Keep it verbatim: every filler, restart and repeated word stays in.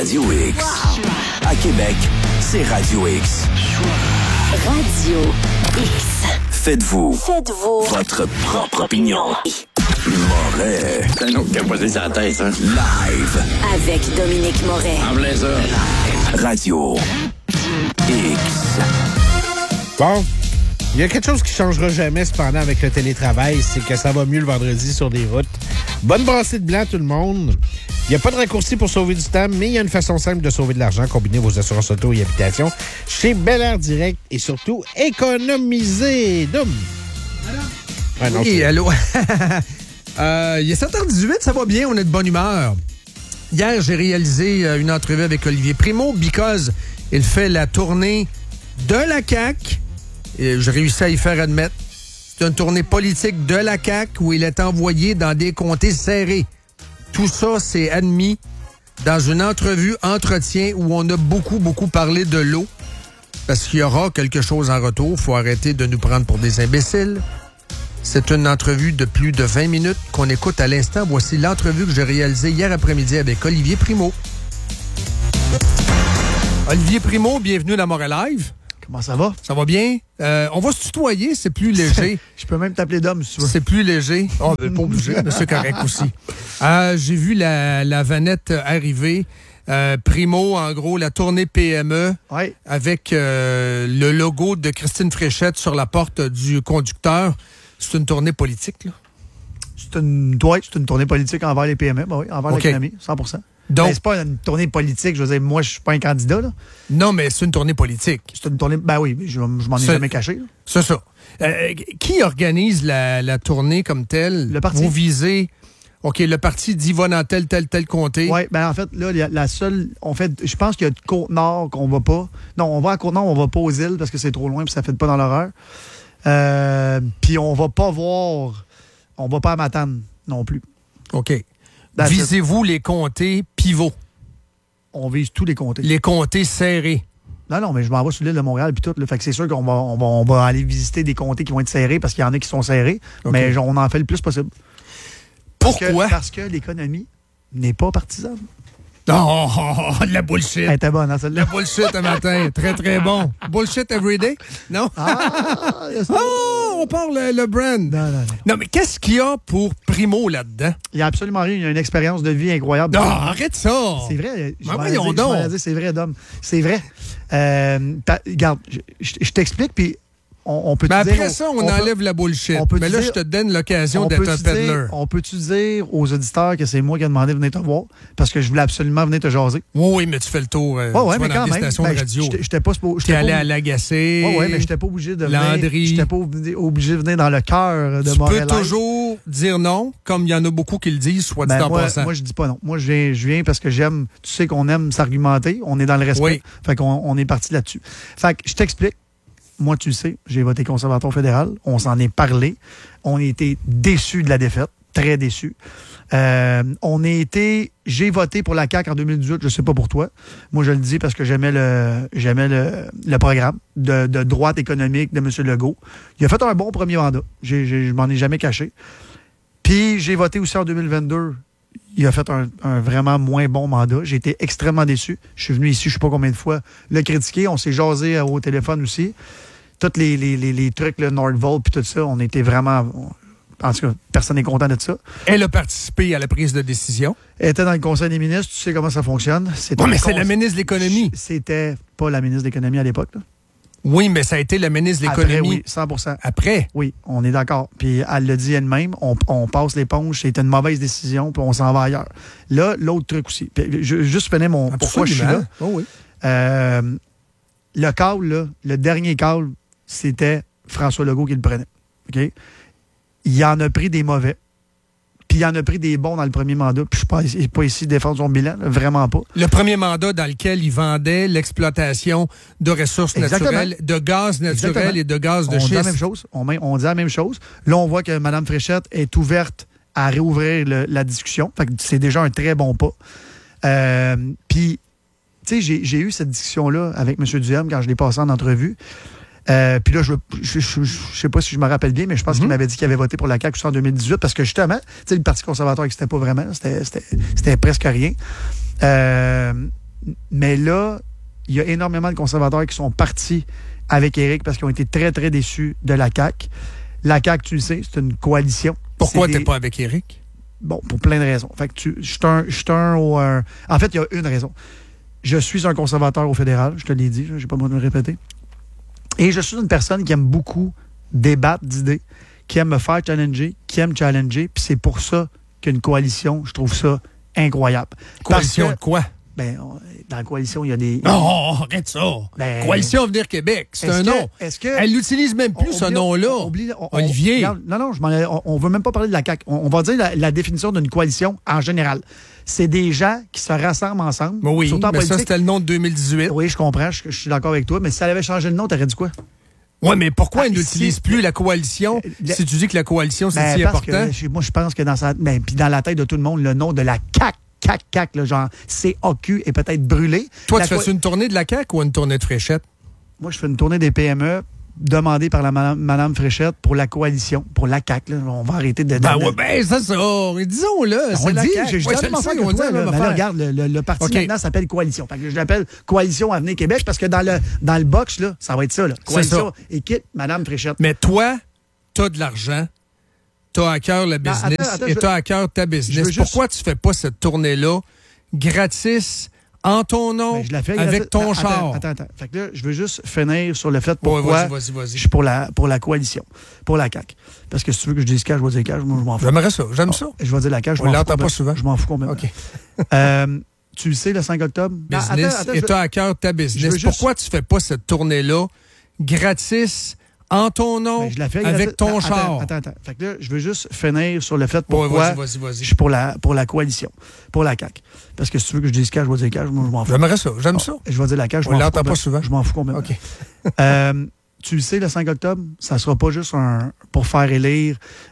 Radio X. Wow. À Québec, c'est Radio X. Radio X. Faites-vous, Faites-vous votre propre opinion. Moret. C'est un autre qui a posé sa tête, hein? Live. Avec Dominique Moret. En plein ça. Radio X. Bon. Il y a quelque chose qui ne changera jamais, cependant, avec le télétravail, c'est que ça va mieux le vendredi sur les routes. Bonne brassée de blanc, tout le monde. Il n'y a pas de raccourci pour sauver du temps, mais il y a une façon simple de sauver de l'argent. Combinez vos assurances auto et habitation chez Bel Air Direct et surtout, économiser. Doum. Ah non, oui, allô. euh, il est sept heures dix-huit, ça va bien, on est de bonne humeur. Hier, j'ai réalisé une entrevue avec Olivier Primo, because il fait la tournée de la C A Q. Et j'ai réussi à y faire admettre. C'est une tournée politique de la C A Q où il est envoyé dans des comtés serrés. Tout ça, c'est admis dans une entrevue, entretien, où on a beaucoup, beaucoup parlé de l'eau. Parce qu'il y aura quelque chose en retour. Il faut arrêter de nous prendre pour des imbéciles. C'est une entrevue de plus de vingt minutes qu'on écoute à l'instant. Voici l'entrevue que j'ai réalisée hier après-midi avec Olivier Primo. Olivier Primo, bienvenue à Montréal Live. Comment ça va? Ça va bien? Euh, on va se tutoyer, c'est plus léger. Je peux même t'appeler Dom, si tu veux. C'est plus léger. Oh, ben, pas obligé, mais c'est correct aussi. Euh, j'ai vu la, la vanette arriver. Euh, Primo, en gros, la tournée P M E, ouais. avec euh, le logo de Christine Fréchette sur la porte du conducteur. C'est une tournée politique, là? C'est une, ouais, c'est une tournée politique envers les P M E, ben oui, envers okay. l'économie, cent pour cent. Donc, ben, c'est pas une tournée politique, je veux dire, moi, je suis pas un candidat, là. Non, mais c'est une tournée politique. C'est une tournée, ben oui, je, je m'en ai c'est, jamais caché. Là. C'est ça. Euh, qui organise la, la tournée comme telle? Le parti. Vous visez, OK, le parti dit va dans tel, tel, tel comté. Oui, ben en fait, là, la seule, on fait, je pense qu'il y a Côte-Nord qu'on va pas. Non, on va à Côte-Nord, on va pas aux îles parce que c'est trop loin puis ça fait pas dans l'horreur. Euh, puis on va pas voir, on va pas à Matane non plus. OK. That's Visez-vous it. Les comtés pivots? On vise tous les comtés. Les comtés serrés? Non, non, mais je m'en vais sur l'île de Montréal puis tout. Là, fait que c'est sûr qu'on va, on va, on va aller visiter des comtés qui vont être serrés parce qu'il y en a qui sont serrés, okay. mais on en fait le plus possible. Pourquoi? Parce que, parce que l'économie n'est pas partisane. Oh, oh, oh, de la bullshit. Elle était bonne, hein, celle-là. La bullshit un matin. Très, très bon. Bullshit everyday? Non? Ah, oh, on parle le, le brand. Non, non, non. Non, mais qu'est-ce qu'il y a pour Primo là-dedans? Il n'y a absolument rien. Il y a une expérience de vie incroyable. Non, arrête ça. C'est vrai. Je ben voyons donc. C'est vrai, Dom. C'est vrai. Euh, regarde, je, je, je t'explique, puis on, on peut mais te après dire, ça, on, on enlève peut, la bullshit. Mais là, dire, je te donne l'occasion d'être un peddler. Dire, on peut-tu dire aux auditeurs que c'est moi qui ai demandé de venir te voir? Parce que je voulais absolument venir te jaser. Oui, oui, mais tu fais le tour. Euh, ouais, ouais, tu mais vas quand dans des même. stations ben, de radio. J'étais pas Tu es allé à l'Agacé. Oui, oui, mais j'étais pas obligé de venir. Landry. J'étais pas obligé de venir dans le cœur de tu Montréal. Tu peux toujours dire non, comme il y en a beaucoup qui le disent, soit dit ben, en moi, passant. Moi, je dis pas non. Moi, je viens, je viens parce que j'aime, tu sais qu'on aime s'argumenter. On est dans le respect. Oui. Fait qu'on on est parti là-dessus. Fait que je t'explique. Moi, tu le sais, j'ai voté conservateur fédéral. On s'en est parlé. On a été déçus de la défaite. Très déçus. Euh, on a été... J'ai voté pour la C A Q en deux mille dix-huit. Je sais pas pour toi. Moi, je le dis parce que j'aimais le j'aimais le, le programme de, de droite économique de M. Legault. Il a fait un bon premier mandat. J'ai, j'ai, je m'en ai jamais caché. Puis, j'ai voté aussi en deux mille vingt-deux. Il a fait un, un vraiment moins bon mandat. J'ai été extrêmement déçu. Je suis venu ici, je ne sais pas combien de fois, le critiquer. On s'est jasé au téléphone aussi. Tous les, les, les, les trucs, le Nordvolt puis tout ça, on était vraiment... En tout cas, personne n'est content de ça. Elle a participé à la prise de décision. Elle était dans le Conseil des ministres. Tu sais comment ça fonctionne. Oui, mais c'est la ministre de l'Économie. C'était pas la ministre de l'Économie à l'époque, là. Oui, mais ça a été la ministre de l'Économie. Après, oui, cent pour cent. Après? Oui, on est d'accord. Puis elle l'a dit elle-même, on, on passe l'éponge, c'était une mauvaise décision, puis on s'en va ailleurs. Là, l'autre truc aussi. Puis, je, juste finir mon... Absolument. Pourquoi je suis là. Oh oui. Euh, le call, là, le dernier call, c'était François Legault qui le prenait. OK? Il en a pris des mauvais. Puis il en a pris des bons dans le premier mandat. Puis je ne suis pas ici défendre son bilan, là, vraiment pas. Le premier mandat dans lequel il vendait l'exploitation de ressources Exactement. naturelles, de gaz naturel Exactement. et de gaz de on schiste. Dit la même chose. On, on dit la même chose. Là, on voit que Mme Fréchette est ouverte à réouvrir le, la discussion. Fait que c'est déjà un très bon pas. Euh, Puis, tu sais, j'ai, j'ai eu cette discussion-là avec M. Duhem quand je l'ai passé en entrevue. Euh, puis là, je ne sais pas si je me rappelle bien, mais je pense mm-hmm. qu'il m'avait dit qu'il avait voté pour la C A Q en deux mille dix-huit parce que justement, tu sais, le Parti conservateur n'existait pas vraiment. C'était, c'était, c'était presque rien. Euh, Mais là, il y a énormément de conservateurs qui sont partis avec Éric parce qu'ils ont été très, très déçus de la C A Q. La C A Q, tu le sais, c'est une coalition. Pourquoi C'est t'es des... pas avec Éric? Bon, pour plein de raisons. Fait que tu, je suis un, je suis un, au, un... En fait, il y a une raison. Je suis un conservateur au fédéral, je te l'ai dit, je n'ai pas besoin de me répéter. Et je suis une personne qui aime beaucoup débattre d'idées, qui aime me faire challenger, qui aime challenger, puis c'est pour ça qu'une coalition, je trouve ça incroyable. Coalition que, de quoi? Ben, dans la coalition, il y a des... Non, arrête ça! Ben, Coalition Avenir Québec, c'est un que, nom. Est-ce que... Elle n'utilise même plus on, ce oublie, nom-là. on, oublie, on, Olivier. On, non, non, je m'en, on ne veut même pas parler de la C A Q. On, on va dire la, la définition d'une coalition en général. C'est des gens qui se rassemblent ensemble. Mais oui, surtout en mais politique. ça, c'était le nom de deux mille dix-huit. Oui, je comprends, je, je suis d'accord avec toi, mais si ça avait changé le nom, t'aurais dit quoi? Oui, mais pourquoi Ah, elle n'utilise si- plus la coalition Le- si tu dis que la coalition, c'est Ben, si parce important? que, je- moi, je pense que dans sa, ben, puis dans la tête de tout le monde, le nom de la C A Q, C A Q, C A Q, là, genre C A Q est peut-être brûlé. Toi, La tu co- fais une tournée de la C A Q ou une tournée de Fréchette? Moi, je fais une tournée des P M E demandée par la madame, madame Fréchette pour la coalition, pour la C A Q. Là. On va arrêter de... Ben de- ouais, ben c'est ça. Disons-le, On c'est le la dit, C A Q. j'ai juste Ouais, dit je la même le sais, affaire on que dit toi, la là. même Ben là, affaire. regarde, le, le- le parti OK. maintenant s'appelle Coalition. Fait que je l'appelle Coalition Avenir Québec parce que dans le, dans le box, là, ça va être ça. Là. C'est Coalition et quitte madame Fréchette. Mais toi, t'as de l'argent, t'as à cœur le Non, business attends, attends, et je- t'as à cœur ta je business. veux juste- Pourquoi tu fais pas cette tournée-là gratis, en ton nom, Ben, je la fais avec gratuite. ton Attends, char? Attends, attends. Fait que là, je veux juste finir sur le fait Ouais, pourquoi vas-y, vas-y, vas-y. je suis pour la, pour la coalition, pour la C A Q. Parce que si tu veux que je dise C A Q, je vais dire C A Q, moi, je m'en fous. J'aimerais ça, j'aime ça. Je vais dire la C A Q, je On m'en fous. l'entend pas complètement. souvent. Je m'en fous complètement. OK. Euh, tu le sais, le cinq octobre? Non, Business attends, attends, et je- t'as à cœur ta je business. veux juste- Pourquoi tu fais pas cette tournée-là gratis, en ton nom, Ben, je la fais avec gratuite. ton Non, char? Attends, attends, attends. Fait que là, je veux juste finir sur le fait Ouais, pourquoi vas-y, vas-y, vas-y. je suis pour la, pour la coalition, pour la C A Q. Parce que si tu veux que je dise C A Q, je vais dire C A Q, moi, je m'en fous. J'aimerais ça, j'aime ça. Je vais dire la C A Q, je On m'en fous. l'entend pas complètement. souvent. Je m'en fous complètement. OK. Euh, tu le sais, le cinq octobre, ça sera pas juste un, pour faire élire